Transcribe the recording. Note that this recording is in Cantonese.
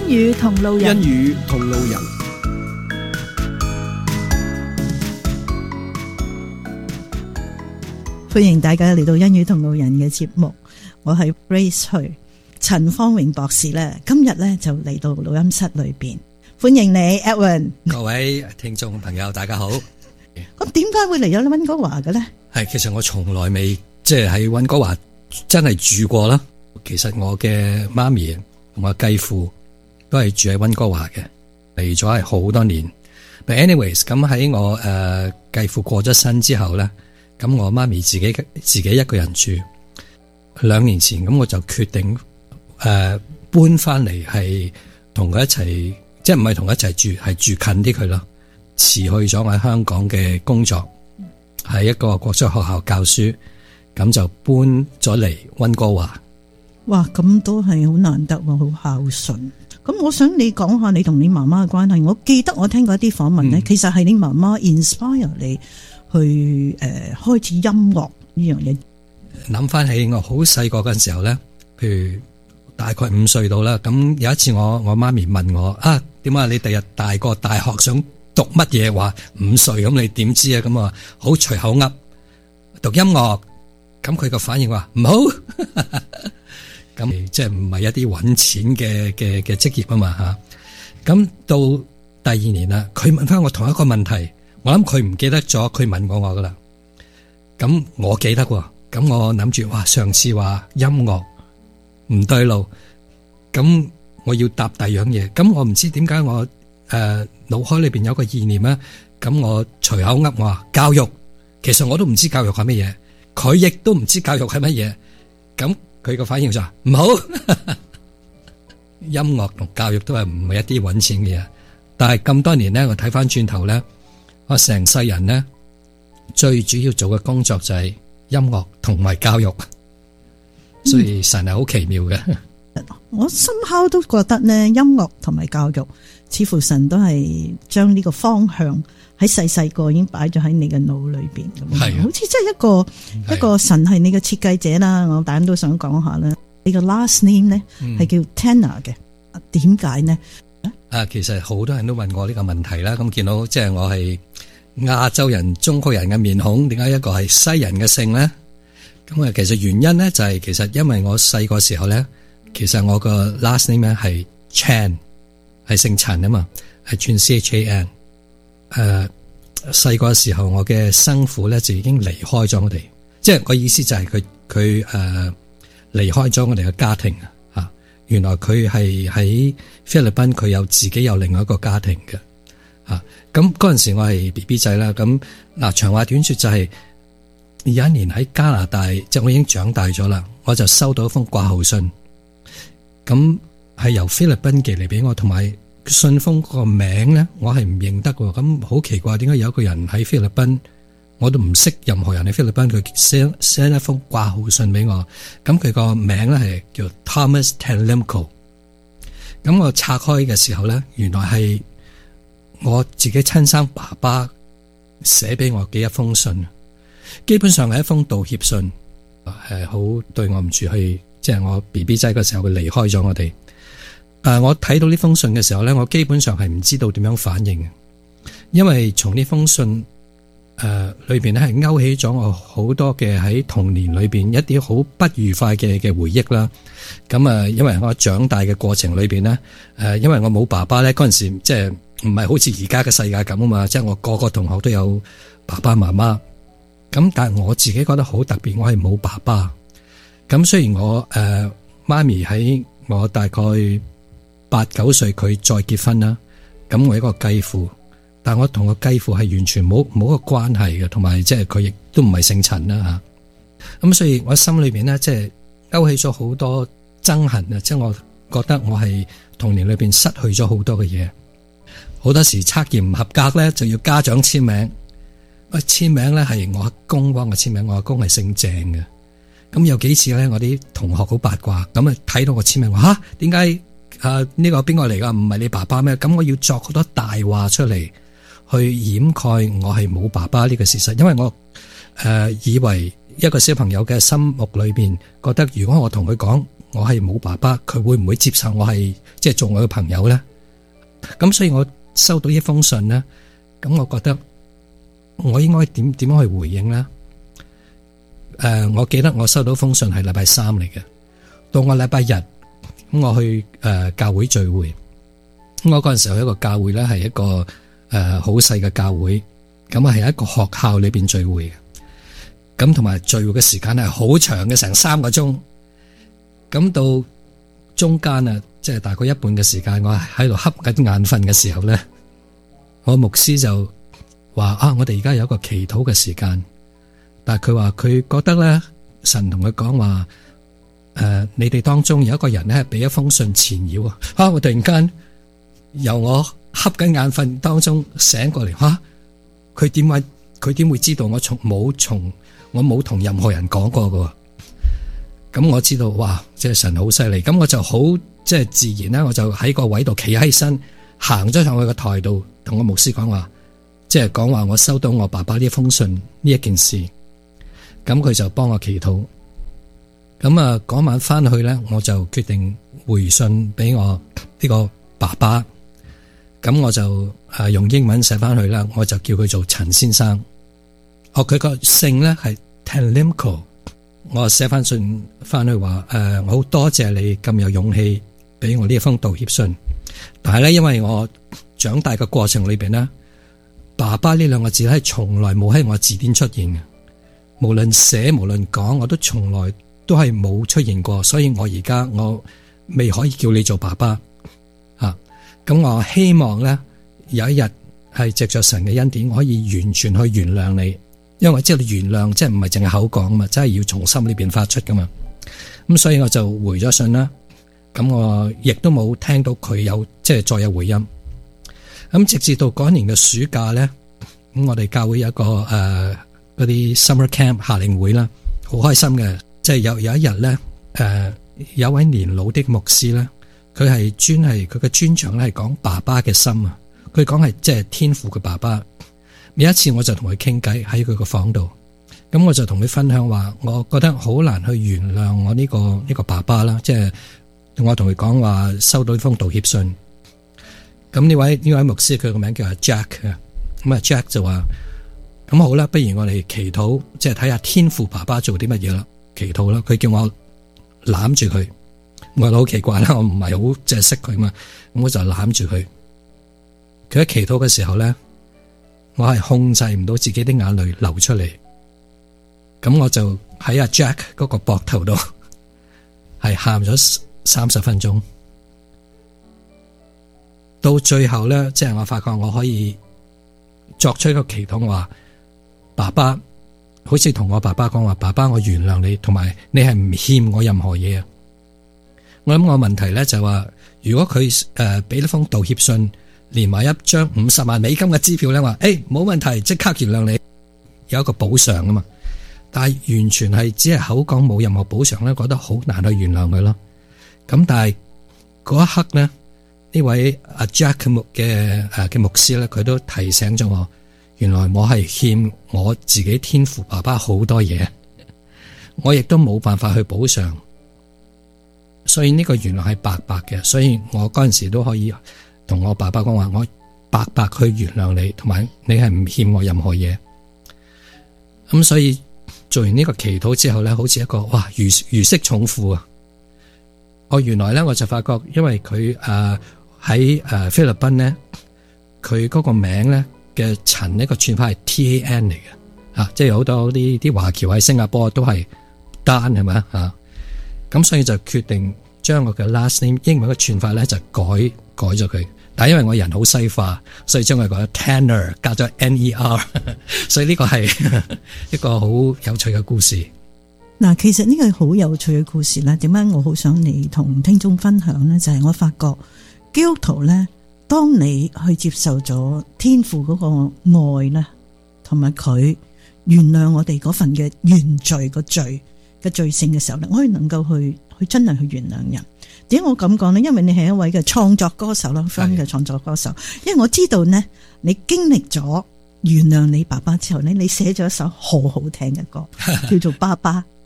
語同路人， 欣語同路人。 歡迎大家嚟到欣語同路人嘅節目，我係 Grace 徐陳方榮博士咧，今日咧就嚟到錄音室裏邊，歡迎你 Edwin。 各位聽眾朋友大家好。 咁點解會嚟咗溫哥華嘅咧？ 係，其實我從來未即係喺溫哥華真係住過啦。其實我嘅媽咪同我繼父都係住喺溫哥華嘅，嚟咗係好多年。But anyways， 咁喺我繼父過咗身之後咧，咁我媽咪自己一個人住。2年前咁我就決定搬翻嚟，係同佢一齊，即係唔係同佢一齊住，係住近啲佢咯。辭去咗我喺香港嘅工作，喺一個國際學校教書，咁就搬咗嚟溫哥華。 哇，咁都係好難得喎，好孝順。咁我想你講下你同你媽媽嘅關係。我記得我聽過一啲訪問咧，其實係你媽媽 inspire 你去開始音樂呢樣嘢。諗翻起我好細個嗰陣時候咧，譬如大概5歲到啦，咁有一次我媽咪問我點解你第日大個大學想讀乜嘢？話5歲咁你點知啊？咁啊好隨口噏讀音樂，咁佢個反應話唔好，咁即係唔係一啲搵錢嘅職業啊嘛吓。咁到第2年啦，佢問翻我同一個問題，我諗佢唔記得咗，佢問過我噶啦。咁我記得喎，咁我諗住上次話音樂唔對路，咁我要答第二樣嘢。咁我唔知點解我腦海裏邊有個意念咧，咁我隨口噏我話教育，其實我都唔知教育係乜嘢，佢亦都唔知教育係乜嘢，咁佢個反應就話唔好。音樂同教育都係唔係一啲搵錢嘅嘢，但係咁多年咧，我睇翻轉頭咧，我成世人咧最主要做嘅工作就係音樂同埋教育，所以神係好奇妙嘅。 我深刻都覺得呢，音樂同埋教育，似乎神都係將呢個方向喺細個已經擺咗喺你嘅腦裏邊咁。係，好似真係一個神係你嘅設計者啦。我大家都想講下啦，你個 last name 呢係叫 Tanner 嘅，點解呢？ 其實好多人都問我呢個問題啦。咁見到即係我係亞洲人、中國人嘅面孔，點解一個係西人嘅姓呢？咁其實原因呢就係其實因為我細個時候呢，其實我個 last name 咧係 Chan， 係姓陳啊嘛，係串 CHAN。細個嘅時候，我嘅生父咧就已經離開咗我哋，即係個意思就係佢離開咗我哋嘅家庭啊。原來佢係喺菲律賓，佢自己有另外一個家庭嘅。咁嗰陣時我係 BB 仔啦。咁長話短說就係有一年喺加拿大，即係我已經長大咗啦，我就收到一封掛號信。咁係由菲律賓寄嚟俾我，同埋信封個名咧，我係唔認得喎。咁好奇怪，點解有一個人喺菲律賓，我都唔識任何人喺菲律賓，佢 send 一封掛號信俾我。咁佢個名咧係叫 Thomas Tenlimco。咁我拆開嘅時候咧，原來係我自己親生爸爸寫俾我嘅一封信，基本上係一封道歉信，好對我唔住，即係我 BB 仔嘅時候佢離開咗我哋。我睇到呢封信嘅時候咧，我基本上係唔知道點樣反應嘅，因為從呢封信裏邊咧係勾起咗我好多嘅喺童年裏邊一啲好不愉快嘅回憶啦。咁因為我長大嘅過程裏邊咧，因為我冇爸爸咧，嗰陣時即係唔係好似而家嘅世界咁啊嘛，即係我個個同學都有爸爸媽媽。咁但係我自己覺得好特別，我係冇爸爸。咁雖然我媽咪喺我大概8、9歲佢再結婚啦，咁我一個繼父，但我同個繼父係完全冇個關係嘅，同埋即係佢亦都唔係姓陳啦吓。咁所以我心裏邊咧，即係勾起咗好多憎恨啊！即係我覺得我係童年裏邊失去咗好多嘅嘢，好多時測驗唔合格咧就要家長簽名，簽名咧係我阿公幫我簽名，我阿公係姓鄭嘅。咁有幾次咧，我啲同學好八卦，咁睇到我簽名話點解呢個邊個嚟噶？唔係你爸爸咩？咁我要作好多大話出嚟去掩蓋我係冇爸爸呢個事實，因為我以為一個小朋友嘅心目裏邊覺得，如果我同佢講我係冇爸爸，佢會唔會接受我係即係做我嘅朋友咧？咁所以我收到呢封信咧，咁我覺得我應該點樣去回應咧？我記得我收到封信係禮拜三嚟嘅，到我禮拜日咁我去教會聚會，咁我嗰陣時候一個教會咧係一個好細嘅教會，咁啊係一個學校裏邊聚會嘅，咁同埋聚會嘅時間係好長嘅，成3個鐘。咁到中間啊，即係大概一半嘅時間，我喺度瞌緊眼瞓嘅時候咧，我牧師就話我哋而家有一個祈禱嘅時間，但係佢話佢覺得咧，神同佢講話，你哋當中有一個人咧，俾一封信纏繞我突然間由我瞌緊眼瞓當中醒過嚟，佢點會知道我冇同任何人講過㗎？咁我知道，哇！即係神好犀利，咁我就好即係自然啦，我就喺個位度企起身，行咗上去個台度，同我牧師講話，即係講話我收到我爸爸呢封信呢一件事，咁佢就幫我祈禱。咁啊，嗰晚翻去咧，我就決定回信俾我呢個爸爸，咁我就用英文寫翻去啦，我就叫佢做陳先生。佢個姓咧係 Telemco。我寫翻信翻去話，我好多謝你咁有勇氣俾我呢一封道歉信。但係咧，因為我長大嘅過程裏邊呢，爸爸呢2個字咧，從來冇喺我字典出現嘅。無論寫無論講，我都從來都係冇出現過。所以我而家我未可以叫你做爸爸啊。咁我希望咧有一日係藉着神嘅恩典，我可以完全去原諒你。因為我知道你原諒，即係唔係淨係口講嘛，真係要從心裏邊發出噶嘛。咁所以我就回咗信啦。咁我亦都冇聽到佢有即係再有回音。咁直至到嗰年嘅暑假咧，咁我哋教會有一個嗰啲 summer camp 夏令會啦，好開心嘅。即係有一日咧，有位年老的牧師咧，佢嘅專長咧係講爸爸嘅心啊。佢講係即係天父嘅爸爸。有一次我就同佢傾偈喺佢個房度，咁我就同佢分享話，我覺得好難去原諒我呢個爸爸啦，即係我同佢講話收到呢封道歉信。咁呢位牧師佢個名叫阿 Jack 啊，咁啊 Jack 就話咁好啦，不如我哋祈禱，即係睇下天父爸爸做啲乜嘢啦，祈禱啦。佢叫我攬住佢，我覺得好奇怪啦，我唔係好即係識佢嘛，咁我就攬住佢。佢喺祈禱嘅時候咧，我係控制唔到自己啲眼淚流出嚟，咁我就喺阿 Jack 嗰個膊頭度係喊咗30分鐘，到最後咧，即係我發覺我可以作出一個祈禱，話爸爸，好似同我爸爸講話，爸爸我原諒你，同埋你係唔欠我任何嘢啊。我諗我問題咧就係話，如果佢俾呢封道歉信，連埋一張50萬美金嘅支票咧，話冇問題，即刻原諒你，有一個補償啊嘛。但係完全係只係口講，冇任何補償咧，覺得好難去原諒佢咯。咁但係嗰一刻咧，呢位阿 Jack 嘅牧師咧，佢都提醒咗我，原來我係欠我自己天父爸爸好多嘢，我亦都冇辦法去補償，所以呢個原來係白白嘅。所以我嗰陣時都可以同我爸爸講話，我白白去原諒你，同埋你係唔欠我任何嘢。咁所以做完呢個祈禱之後咧，好似一個如釋重負啊！原來咧我就發覺，因為佢喺菲律賓咧，佢嗰個名咧嘅陳呢個串法係 TAN 嚟嘅，即係有好多啲華僑喺新加坡都係丹係咪啊？咁所以就決定將我嘅 last name 英文嘅串法咧就改咗佢。但係因為我人好西化，所以將佢改咗 Tanner 加咗 NER， 所以呢個係一個好有趣嘅故事。 嗱，其實呢個好有趣嘅故事咧，點解我好想你同聽眾分享呢？就係我發覺基督徒咧，當你去接受咗天父嗰個愛咧，同埋佢原諒我哋嗰份嘅原罪個罪嘅罪性嘅時候咧，我可以能夠去真係去原諒人。點解我咁講呢？因為你係一位嘅創作歌手啦，新嘅創作歌手。因為我知道呢，你經歷咗原諒你爸爸之後呢，你寫咗一首好好聽嘅歌，叫做《爸爸